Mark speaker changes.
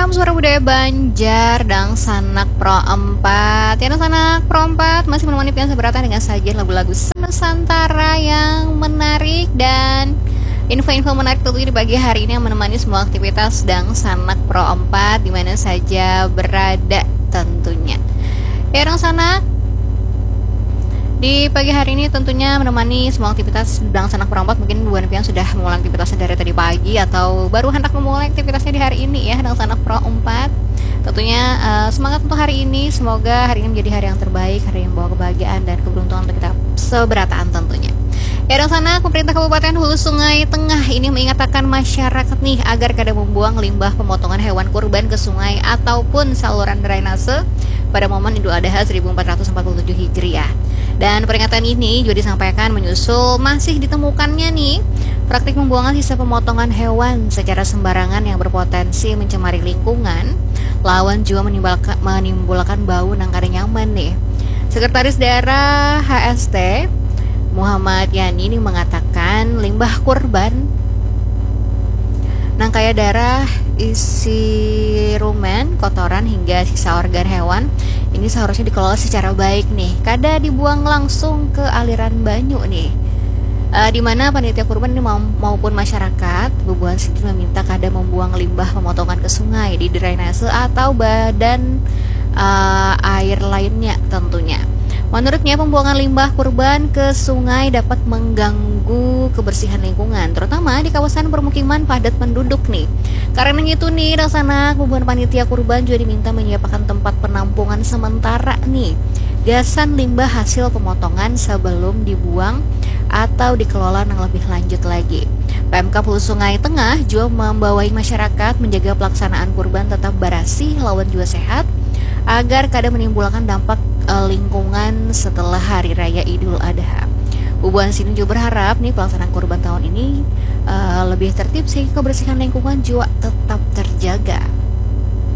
Speaker 1: Salam suara budaya Banjar dan Sanak Pro 4. Ya, Sanak Pro 4 masih menemani pian seberatan dengan sajian lagu-lagu Nusantara yang menarik dan info-info menarik tentunya di pagi hari ini yang menemani semua aktivitas dan Sanak Pro 4 di mana saja berada tentunya. Ya, Sanak, di pagi hari ini tentunya menemani semua aktivitas sedang Sanak Perompak. Mungkin buan pian sudah memulai aktivitasnya dari tadi pagi atau baru hendak memulai aktivitasnya di hari ini ya sedang Sanak Pro 4. Tentunya semangat untuk hari ini, semoga hari ini menjadi hari yang terbaik, hari yang membawa kebahagiaan dan keberuntungan untuk kita seberataan tentunya. Ya, dan sana pemerintah Kabupaten Hulu Sungai Tengah ini mengingatkan masyarakat nih agar kada membuang limbah pemotongan hewan kurban ke sungai ataupun saluran drainase pada momen Idul Adha 1447 Hijriah. Dan peringatan ini juga disampaikan menyusul masih ditemukannya nih praktik pembuangan sisa pemotongan hewan secara sembarangan yang berpotensi mencemari lingkungan, lawan juga menimbulkan bau nang kada nyaman nih. Sekretaris Daerah HST Muhammad Yani ini mengatakan limbah kurban nang kaya darah, isi rumen, kotoran hingga sisa organ hewan ini seharusnya dikelola secara baik nih, kada dibuang langsung ke aliran banyu nih. Di mana panitia kurban ini maupun masyarakat Bubuan Sidi meminta kada membuang limbah pemotongan ke sungai, di drainase atau badan air lainnya tentunya. Menurutnya pembuangan limbah kurban ke sungai dapat mengganggu kebersihan lingkungan, terutama di kawasan permukiman padat penduduk nih. Karena itu nih, Sanak, Bubuan panitia kurban juga diminta menyiapkan tempat penampungan sementara nih gasan limbah hasil pemotongan sebelum dibuang atau dikelola yang lebih lanjut lagi. Pemkab Hulu Sungai Tengah juga membawahi masyarakat menjaga pelaksanaan kurban tetap barasih lawan juga sehat agar kada menimbulkan dampak lingkungan setelah Hari Raya Idul Adha. Bubuan sini juga berharap nih pelaksanaan kurban tahun ini lebih tertib sehingga kebersihan lingkungan juga tetap terjaga.